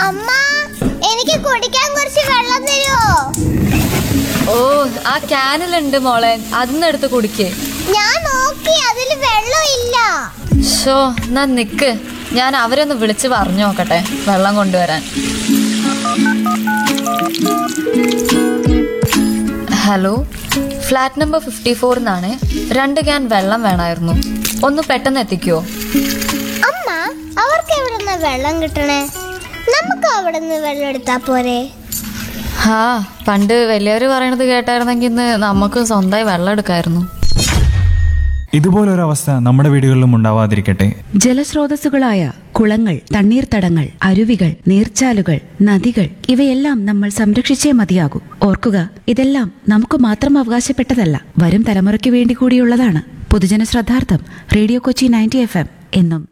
അമ്മ, എനിക്ക് കുടിക്കാൻ കുറച്ച് വെള്ളം തരുമോ? ഓ, ആ ക്യാനിലുണ്ട് മോളെ, അതിന്ന് എടുത്ത് കുടിക്കേ. ഞാൻ നോക്കി, അതിൽ വെള്ളം ഇല്ല. ഷോ, എന്നാ നിക്ക്, ഞാൻ അവരൊന്ന് വിളിച്ച് പറഞ്ഞു നോക്കട്ടെ വെള്ളം കൊണ്ടുവരാൻ. ഹലോ, ഫ്ലാറ്റ് നമ്പർ 54 എന്നാണ്. 2 ക്യാൻ വെള്ളം വേണമായിരുന്നു. ഒന്ന് പെട്ടെന്ന് എത്തിക്കുവോ? അമ്മ, അവർക്ക് എവിടെ നിന്ന് വെള്ളം കിട്ടണേ? നമുക്ക് അവിടെ നിന്ന് വെള്ളം എടുത്താ പോരെ? പണ്ട് വലിയവര് പറയണത് കേട്ടായിരുന്നെങ്കിൽ ഇന്ന് നമുക്ക് സ്വന്തമായി വെള്ളം എടുക്കായിരുന്നു. ഇതുപോലൊരവസ്ഥ നമ്മുടെ വീടുകളിലും ഉണ്ടാവാതിരിക്കട്ടെ. ജലസ്രോതസ്സുകളായ കുളങ്ങൾ, തണ്ണീർത്തടങ്ങൾ, അരുവികൾ, നീർച്ചാലുകൾ, നദികൾ ഇവയെല്ലാം നമ്മൾ സംരക്ഷിച്ചേ മതിയാകൂ. ഓർക്കുക, ഇതെല്ലാം നമുക്ക് മാത്രം അവകാശപ്പെട്ടതല്ല, വരും തലമുറയ്ക്ക് വേണ്ടി കൂടിയുള്ളതാണ്. പൊതുജന ശ്രദ്ധാർത്ഥം, റേഡിയോ കൊച്ചി 90 FM എന്നും